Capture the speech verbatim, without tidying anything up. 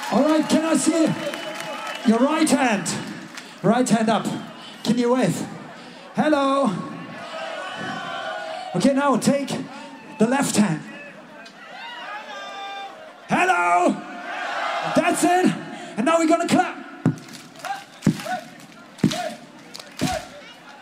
All right, can I see your right hand? Right hand up. Can you wave? Hello. Okay, now take the left hand. Hello. That's it. And now we're gonna clap.